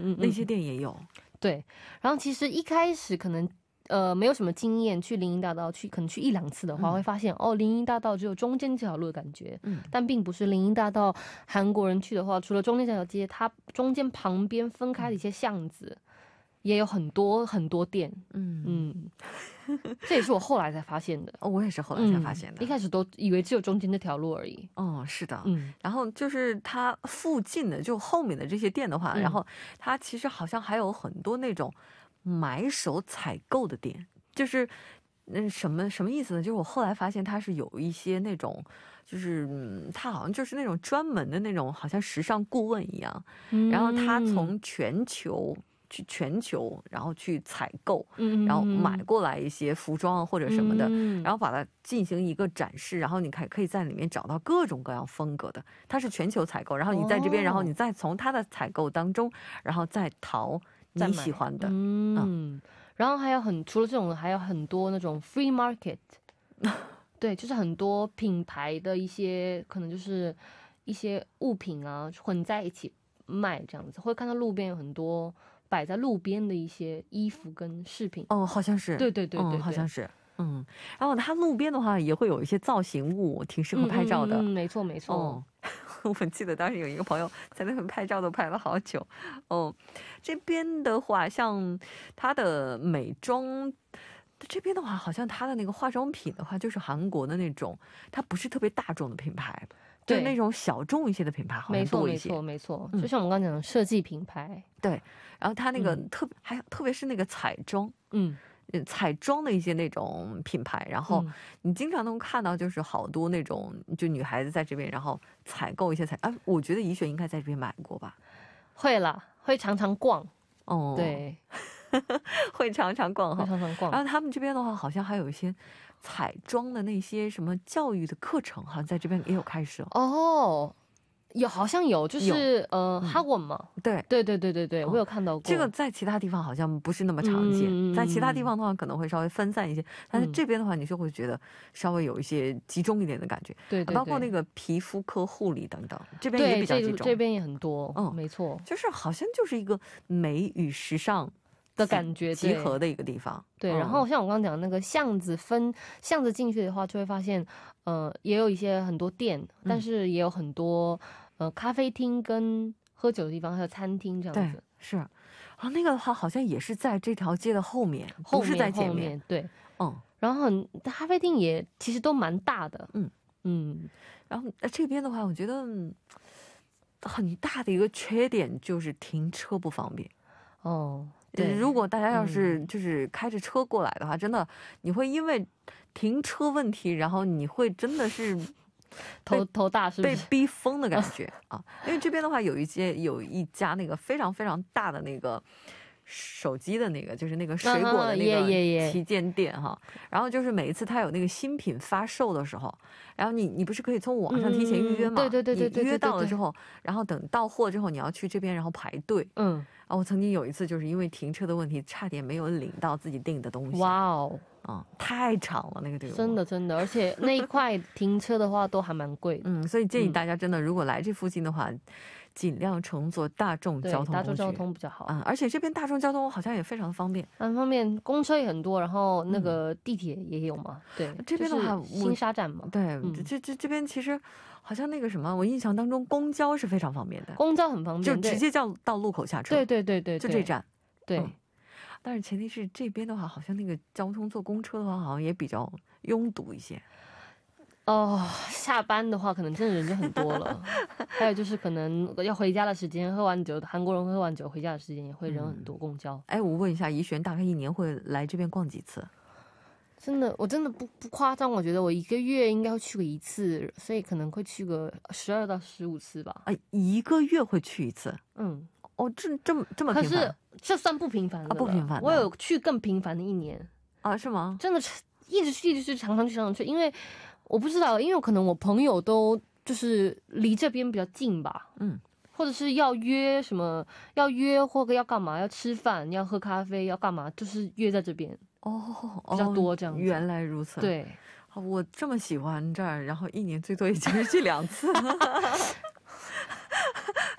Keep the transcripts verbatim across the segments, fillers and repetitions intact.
嗯嗯， 那些店也有。 对，然后其实一开始可能呃没有什么经验，去林荫大道去可能去一两次的话， 嗯会发现哦，林荫大道只有中间这条路的感觉， 嗯但并不是。林荫大道韩国人去的话，除了中间这条街，它中间旁边分开的一些巷子，也有很多很多店， 嗯嗯，这也是我后来才发现的。 哦，我也是后来才发现的。 嗯，一开始都以为只有中间这条路而已。 哦，是的， 嗯， 然后就是它附近的，就后面的这些店的话， 嗯然后它其实好像还有很多那种买手采购的店，就是嗯什么什么意思呢？就是我后来发现它是有一些那种，就是嗯它好像就是那种专门的那种，好像时尚顾问一样，然后他从全球。去全球，然后去采购， 嗯然后买过来一些服装或者什么的， 嗯然后把它进行一个展示，然后你可可以在里面找到各种各样风格的，它是全球采购，然后你在这边， 哦然后你再从它的采购当中，然后再淘你喜欢的。 嗯，然后还有很除了这种，还有很多那种 free market，对，就是很多品牌的一些可能就是一些物品啊混在一起卖这样子，会看到路边有很多摆在路边的一些衣服跟饰品。 哦，好像是， 对对对对对嗯，好像是，嗯，然后它路边的话也会有一些造型物，挺适合拍照的。 嗯嗯嗯嗯没错没错。 哦，我记得当时有一个朋友在那边拍照都拍了好久。哦，这边的话，像它的美妆。这边的话，好像它的那个化妆品的话，就是韩国的那种，它不是特别大众的品牌，就是那种小众一些的品牌，好像多一些。 没错没错没错， 嗯就像我们刚刚讲的设计品牌。 对，然后它那个嗯特别，还特别是那个彩妆， 嗯呃彩妆的一些那种品牌，然后嗯你经常能看到，就是好多那种就女孩子在这边，然后采购一些彩，啊，我觉得怡雪应该在这边买过吧？ 会啦，会常常逛。 哦， 对， 会常常逛哈， 会常常逛。 然后他们这边的话，好像还有一些彩妆的那些什么教育的课程，好像在这边也有开设。 哦，有好像有，就是呃，哈文嘛， 对对对对对对， 哦我有看到过。 这个在其他地方好像不是那么常见， 嗯在其他地方的话可能会稍微分散一些，但是这边的话，你就会觉得稍微有一些集中一点的感觉。 对对对， 包括那个皮肤科护理等等，这边也比较集中。 这这边也很多， 嗯， 没错， 就是好像就是一个美与时尚的感觉集合的一个地方。 对， 嗯、 然后像我刚刚讲的那个巷子分巷子进去的话，就会发现，呃，也有一些很多店，但是也有很多、呃咖啡厅跟喝酒的地方，还有餐厅这样子。 是，啊，那个的话好像也是在这条街的后面， 后面不是在前面。 后面对， 嗯， 然后很咖啡厅也其实都蛮大的。 嗯嗯， 然后这边的话，我觉得、嗯、很大的一个缺点就是停车不方便。 哦。对， 如果大家要是就是开着车过来的话、嗯、真的你会因为停车问题，然后你会真的是头头大，是不是被逼疯的感觉啊？因为这边的话有一些有一家那个非常非常大的那个手机的那个，就是那个水果的那个旗舰店哈，然后就是每一次它有那个新品发售的时候，然后你你不是可以从网上提前预约嘛？ 对对对对对， 预约到了之后，然后等到货之后，你要去这边然后排队。 嗯。 啊，我曾经有一次就是因为停车的问题，差点没有领到自己订的东西。 哇哦， 啊，太长了那个队伍， 真的真的，而且那一块停车的话都还蛮贵的。 嗯，所以建议大家真的、嗯、如果来这附近的话，尽量乘坐大众交通工具， 大众交通比较好啊、嗯。而且这边大众交通好像也非常的方便， 很方便，公车也很多，然后那个地铁也有嘛。嗯、对， 这边的话， 就是、新沙站嘛。 对，嗯、这这这边其实好像那个什么，我印象当中公交是非常方便的， 公交很方便， 就直接叫到路口下车。 对对对对， 就这站。 对、 嗯，但是前提是这边的话，好像那个交通坐公车的话，好像也比较拥堵一些。 哦，下班的话可能真的人就很多了。还有就是可能要回家的时间，喝完酒，韩国人喝完酒回家的时间也会人很多。公交， 嗯、哎，我问一下怡璇，大概一年会来这边逛几次？ 真的，我真的不不夸张，我觉得我一个月应该会去个一次，所以可能会去个十二到十五次吧。 啊，一个月会去一次？嗯，哦，这这么这么频繁？ 可是这算不频繁的、啊、 不频繁。 我有去更频繁的一年啊，是吗？ 真的一直去，一直去，常常去，常常去，因为我不知道，因为可能我朋友都就是离这边比较近吧，嗯，或者是要约什么，要约或者要干嘛，要吃饭，要喝咖啡，要干嘛，就是约在这边。 哦， 比较多这样子。 原来如此。 对， 我这么喜欢这儿，然后一年最多也就是去两次。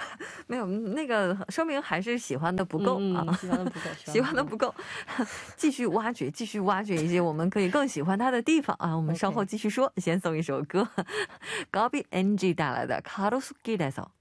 没有那个说明还是喜欢的不够啊， 嗯、喜欢的不够， 喜欢的不够，继续挖掘，继续挖掘一些我们可以更喜欢他的地方啊。我们稍后继续说，先送一首歌，高比 N G 带来的《가로수길에서》。